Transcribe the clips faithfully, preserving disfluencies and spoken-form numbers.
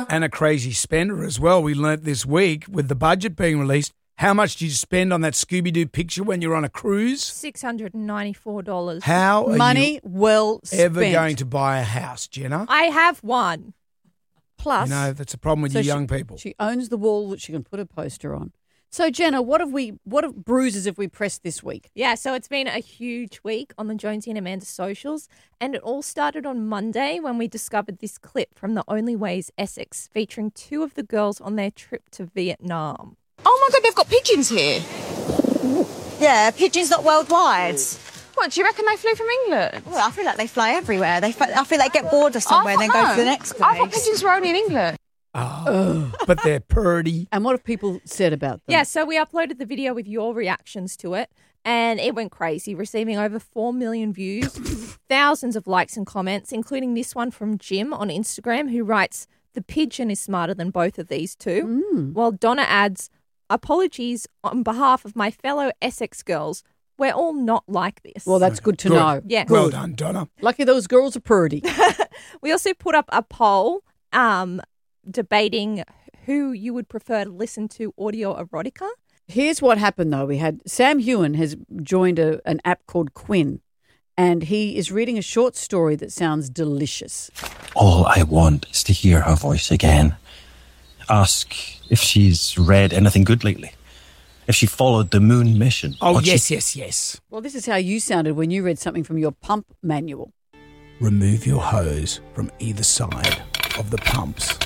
And a crazy spender as well. We learnt this week with the budget being released. How much did you spend on that Scooby-Doo picture when you were on a cruise? six hundred ninety-four dollars. How are Money you well spent. ever going to buy a house, Jenna? I have one. Plus, You know, that's a problem with so you she- young people. She owns the wall that she can put a poster on. So, Jenna, what have we? What have bruises have we pressed this week? Yeah, so it's been a huge week on the Jonesy and Amanda socials, and it all started on Monday when we discovered this clip from the Only Ways Essex featuring two of the girls on their trip to Vietnam. Oh my God, they've got pigeons here. Yeah, pigeons not worldwide. What, do you reckon they flew from England? Well, I feel like they fly everywhere. They, fl- I feel they get bored of somewhere and then go to the next place. I thought pigeons were only in England. Oh, but they're purdy. And what have people said about them? Yeah, so we uploaded the video with your reactions to it, and it went crazy, receiving over four million views, thousands of likes and comments, including this one from Jim on Instagram, who writes, "The pigeon is smarter than both of these two." Mm. While Donna adds, "Apologies on behalf of my fellow Essex girls. We're all not like this." Well, that's good to Good. know. Yeah. Well done, Donna. Lucky those girls are purdy. We also put up a poll um, debating who you would prefer to listen to audio erotica. Here's what happened, though. We had Sam Hewen has joined a, an app called Quinn, and he is reading a short story that sounds delicious. All I want is to hear her voice again. Ask if she's read anything good lately. If she followed the moon mission. Oh, what yes, she- yes, yes. Well, this is how you sounded when you read something from your pump manual. Remove your hose from either side of the pumps.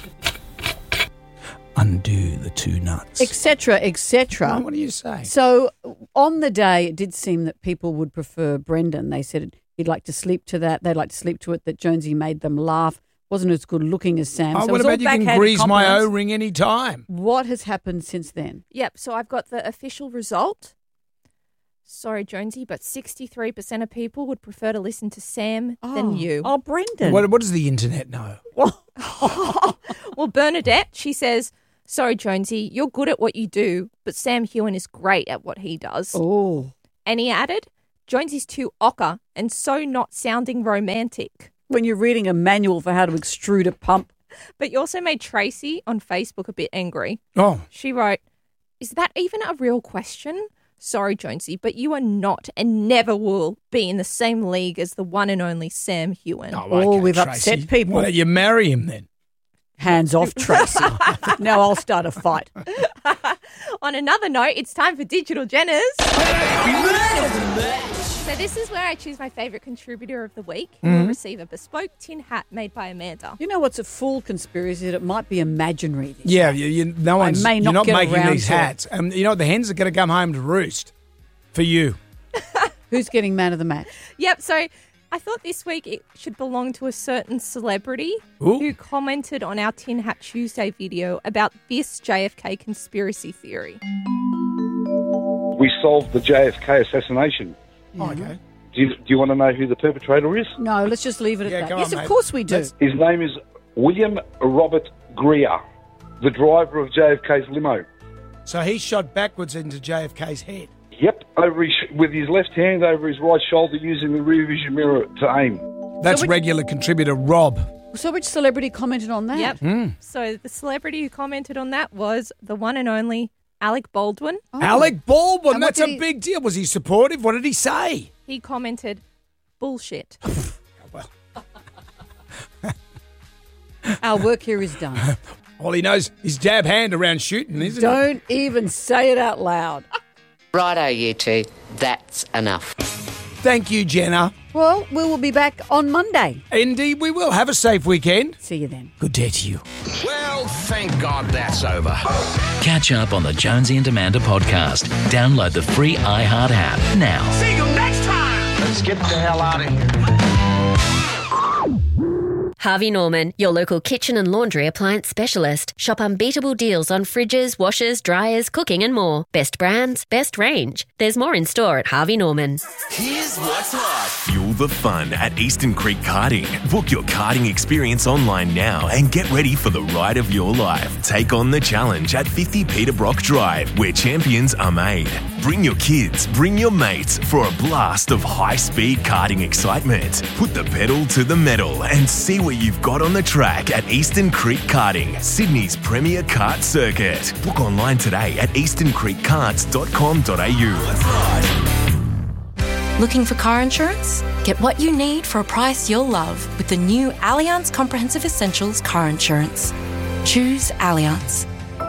Undo the two nuts. Etc., et cetera. What do you say? So on the day, it did seem that people would prefer Brendan. They said he'd like to sleep to that. They'd like to sleep to it, that Jonesy made them laugh. Wasn't as good looking as Sam. Oh, so it what was all about you can backhanded grease my compliments. O-ring any time? What has happened since then? Yep, so I've got the official result. Sorry, Jonesy, but sixty-three percent of people would prefer to listen to Sam than you. Oh, Brendan. What, what does the internet know? Well, Bernadette, she says, "Sorry, Jonesy, you're good at what you do, but Sam Hewen is great at what he does." Oh. And he added, "Jonesy's too ochre and so not sounding romantic." When you're reading a manual for how to extrude a pump. But you also made Tracy on Facebook a bit angry. Oh, She wrote, "Is that even a real question? Sorry, Jonesy, but you are not and never will be in the same league as the one and only Sam Hewen." oh, Oh, okay, we've Tracy. upset people. Why don't you marry him then? Hands off, Tracy. Now I'll start a fight. On another note, it's time for Digital Jenners. So this is where I choose my favourite contributor of the week, who will receive a bespoke tin hat made by Amanda. You know what's a full conspiracy? That it might be imaginary. This Yeah, you, you, no one's. may not you're not get making around these to it. hats. Um, you know what? The hens are going to come home to roost for you. Who's getting man of the match? Yep, so I thought this week it should belong to a certain celebrity Ooh. who commented on our Tin Hat Tuesday video about this J F K conspiracy theory. We solved the J F K assassination. Oh, okay. Do you, do you want to know who the perpetrator is? No, let's just leave it at Yeah, that. come Yes, on, of mate. course we do. Let's- His name is William Robert Greer, the driver of J F K's limo. So he shot backwards into J F K's head. Yep, over his, with his left hand over his right shoulder using the rear vision mirror to aim. That's which- regular contributor Rob. So which celebrity commented on that? Yep. So the celebrity who commented on that was the one and only Alec Baldwin. Oh. Alec Baldwin, And what that's a did he- big deal. Was he supportive? What did he say? He commented, "Bullshit." Well, Our work here is done. all he knows is jab hand around shooting, isn't it? Don't even say it out loud. Righto, you two. That's enough. Thank you, Jenna. Well, we will be back on Monday. Indeed, we will. Have a safe weekend. See you then. Good day to you. Well, thank God that's over. Catch up on the Jonesy and Amanda podcast. Download the free iHeart app now. See you next time. Let's get the hell out of here. Harvey Norman, your local kitchen and laundry appliance specialist. Shop unbeatable deals on fridges, washers, dryers, cooking and more. Best brands, best range. There's more in store at Harvey Norman. Here's what's hot. Fuel the fun at Eastern Creek Karting. Book your karting experience online now and get ready for the ride of your life. Take on the challenge at fifty Peter Brock Drive, where champions are made. Bring your kids, bring your mates for a blast of high-speed karting excitement. Put the pedal to the metal and see what what you've got on the track at Eastern Creek Karting, Sydney's premier kart circuit. Book online today at eastern creek karts dot com dot a u. Looking for car insurance? Get what you need for a price you'll love with the new Allianz Comprehensive Essentials car insurance. Choose Allianz.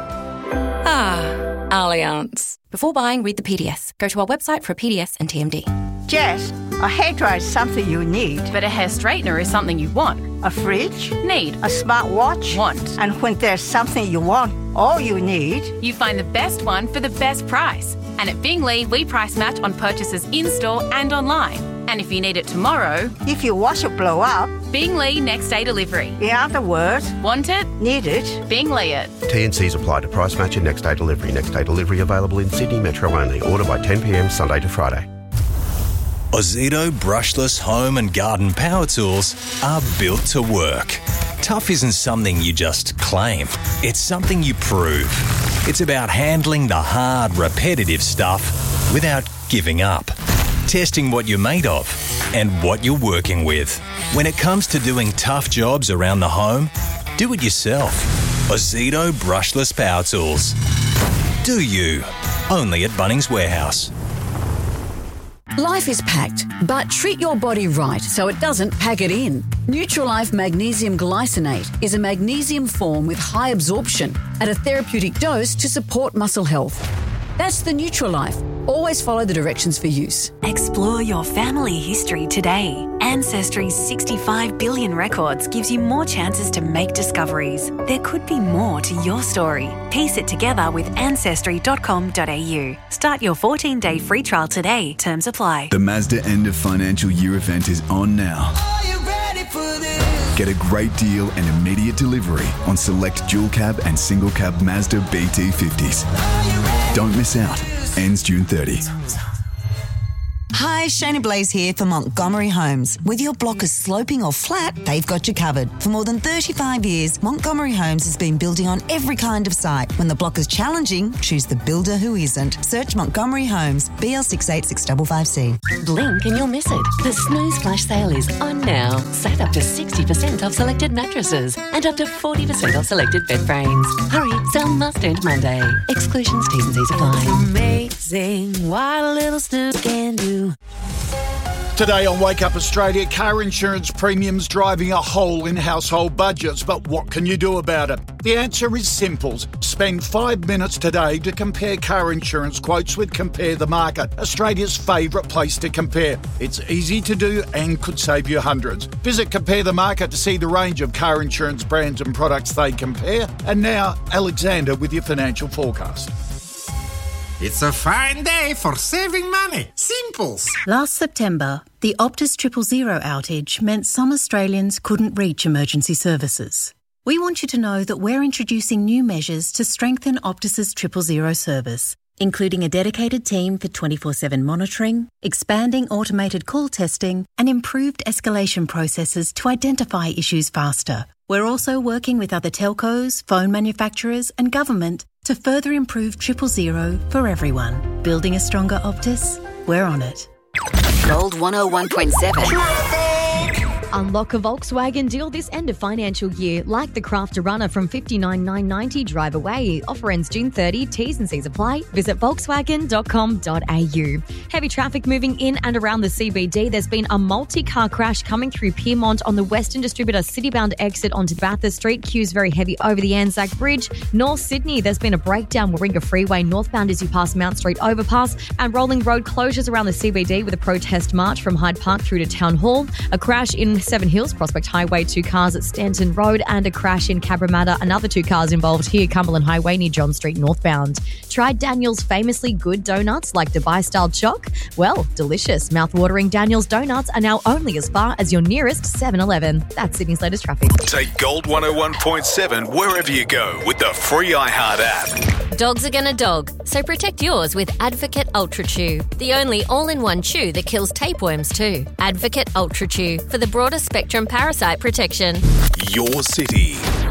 Ah, Allianz. Before buying, read the P D S. Go to our website for a P D S and T M D. Jess, a hairdryer is something you need. But a hair straightener is something you want. A fridge? Need. A smartwatch? Want. And when there's something you want, all you need... You find the best one for the best price. And at Bingley, we price match on purchases in-store and online. And if you need it tomorrow... If your washer blow up... Bingley next day delivery. In other words... Want it? Need it? Bingley it. T and Cs apply to price match and next day delivery. Next day delivery available in Sydney Metro only. Order by ten p m Sunday to Friday. Ozito brushless home and garden power tools are built to work. Tough isn't something you just claim. It's something you prove. It's about handling the hard, repetitive stuff without giving up. Testing what you're made of and what you're working with. When it comes to doing tough jobs around the home, do it yourself. Ozito brushless power tools. Do you? Only at Bunnings Warehouse. Life is packed, but treat your body right so it doesn't pack it in. Nutrilife Magnesium Glycinate is a magnesium form with high absorption at a therapeutic dose to support muscle health. That's the Nutrilife. Always follow the directions for use. Explore your family history today. Ancestry's sixty-five billion records gives you more chances to make discoveries. There could be more to your story. Piece it together with ancestry dot com dot a u. Start your fourteen day free trial today. Terms apply. The Mazda end of financial year event is on now. Are you ready for this? Get a great deal and immediate delivery on select dual cab and single cab Mazda B T fifties. Don't miss out. Ends June thirtieth. Hi, Shayna Blaze here for Montgomery Homes. Whether your block is sloping or flat, they've got you covered. For more than thirty-five years, Montgomery Homes has been building on every kind of site. When the block is challenging, choose the builder who isn't. Search Montgomery Homes, B L six eight six five five C. Blink and you'll miss it. The Snooze Flash sale is on now. Save up to sixty percent off selected mattresses and up to forty percent off selected bed frames. Hurry, sale must end Monday. Exclusions, T's and C's apply. Amazing what a little snooze can do. Today on Wake Up Australia, car insurance premiums driving a hole in household budgets. But what can you do about it? The answer is simple. Spend five minutes today to compare car insurance quotes with Compare the Market, Australia's favourite place to compare. It's easy to do and could save you hundreds. Visit Compare the Market to see the range of car insurance brands and products they compare. And now, Alexander with your financial forecast. It's a fine day for saving money. Simples. Last September, the Optus Triple Zero outage meant some Australians couldn't reach emergency services. We want you to know that we're introducing new measures to strengthen Optus's Triple Zero service, including a dedicated team for twenty-four seven monitoring, expanding automated call testing, and improved escalation processes to identify issues faster. We're also working with other telcos, phone manufacturers, and government to further improve Triple Zero for everyone. Building a stronger Optus? We're on it. Gold one oh one point seven. Unlock a Volkswagen deal this end of financial year, like the Crafter Runner from fifty-nine thousand nine hundred ninety dollars drive away. Offer ends June thirtieth. T's and C's apply. Visit volkswagen dot com dot a u. Heavy traffic moving in and around the C B D. There's been a multi-car crash coming through Pyrmont on the Western Distributor Citybound exit onto Bathurst Street. Queues very heavy over the Anzac Bridge. North Sydney, there's been a breakdown Warringah Freeway northbound as you pass Mount Street overpass, and rolling road closures around the C B D with a protest march from Hyde Park through to Town Hall. A crash in Seven Hills, Prospect Highway, two cars at Stanton Road, and a crash in Cabramatta. Another two cars involved here, Cumberland Highway near John Street northbound. Tried Daniel's famously good donuts like Dubai-style choc? Well, delicious. Mouth-watering Daniel's donuts are now only as far as your nearest seven eleven. That's Sydney's latest traffic. Take Gold one oh one point seven wherever you go with the free iHeart app. Dogs are gonna dog, so protect yours with Advocate Ultra Chew, the only all-in-one chew that kills tapeworms too. Advocate Ultra Chew for the broader spectrum parasite protection. Your city.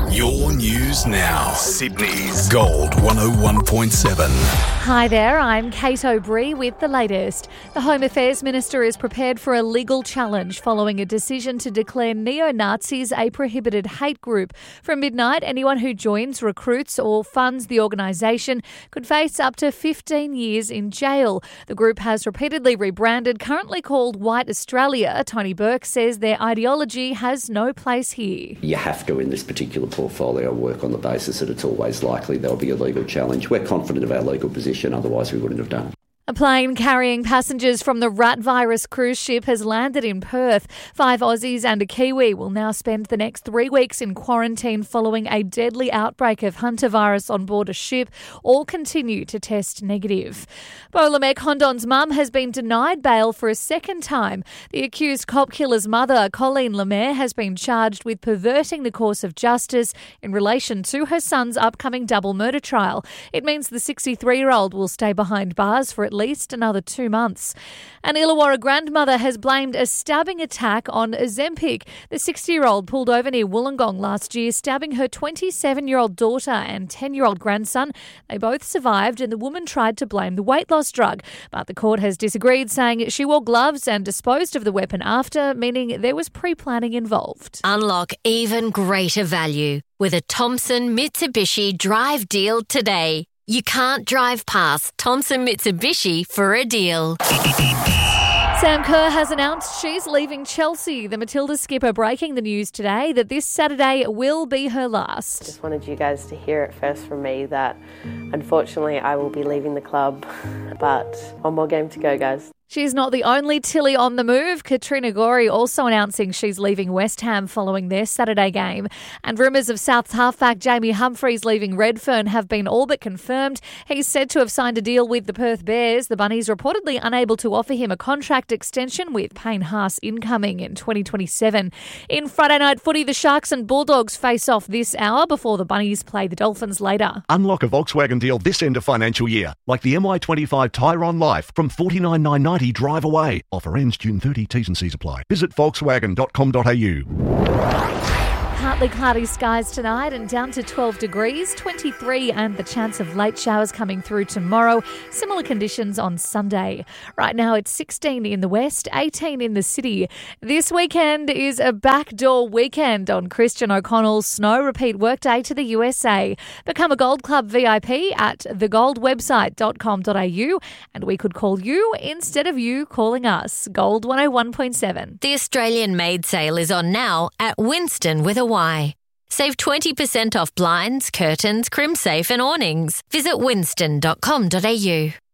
Your news now. Sydney's Gold one oh one point seven. Hi there, I'm Kate O'Brien with the latest. The Home Affairs Minister is prepared for a legal challenge following a decision to declare neo-Nazis a prohibited hate group. From midnight, anyone who joins, recruits or funds the organisation could face up to fifteen years in jail. The group has repeatedly rebranded, currently called White Australia. Tony Burke says their ideology has no place here. You have to, in this particular portfolio, work on the basis that it's always likely there'll be a legal challenge. We're confident of our legal position, otherwise we wouldn't have done it. A plane carrying passengers from the rat virus cruise ship has landed in Perth. Five Aussies and a Kiwi will now spend the next three weeks in quarantine following a deadly outbreak of Hunter virus on board a ship. All continue to test negative. Beau Lemaitre-Hondon's mum has been denied bail for a second time. The accused cop killer's mother, Colleen Lemaire, has been charged with perverting the course of justice in relation to her son's upcoming double murder trial. It means the sixty-three-year-old will stay behind bars for at least another two months. An Illawarra grandmother has blamed a stabbing attack on Ozempic. The sixty-year-old pulled over near Wollongong last year, stabbing her twenty-seven-year-old daughter and ten-year-old grandson. They both survived, and the woman tried to blame the weight loss drug. But the court has disagreed, saying she wore gloves and disposed of the weapon after, meaning there was pre-planning involved. Unlock even greater value with a Thompson Mitsubishi Drive deal today. You can't drive past Thompson Mitsubishi for a deal. Sam Kerr has announced she's leaving Chelsea. The Matilda skipper breaking the news today that this Saturday will be her last. Just wanted you guys to hear it first from me that unfortunately I will be leaving the club, but one more game to go, guys. She's not the only Tilly on the move. Katrina Gorey also announcing she's leaving West Ham following their Saturday game. And rumours of Souths halfback Jamie Humphries leaving Redfern have been all but confirmed. He's said to have signed a deal with the Perth Bears. The Bunnies reportedly unable to offer him a contract extension, with Payne Haas incoming in twenty twenty-seven. In Friday night footy, the Sharks and Bulldogs face off this hour before the Bunnies play the Dolphins later. Unlock a Volkswagen deal this end of financial year, like the M I twenty-five Tyron Life from forty-nine thousand nine hundred ninety dollars drive away. Offer ends June thirtieth, T's and C's apply. Visit volkswagen dot com dot a u. Partly cloudy skies tonight and down to twelve degrees, twenty-three, and the chance of late showers coming through tomorrow. Similar conditions on Sunday. Right now it's sixteen in the west, eighteen in the city. This weekend is a backdoor weekend on Christian O'Connell's Snow Repeat Workday to the U S A. Become a Gold Club V I P at the gold website dot com dot a u, and we could call you instead of you calling us. Gold one oh one point seven. The Australian Made sale is on now at Winston with a Y. Save twenty percent off blinds, curtains, crimsafe and awnings. Visit winston dot com dot a u.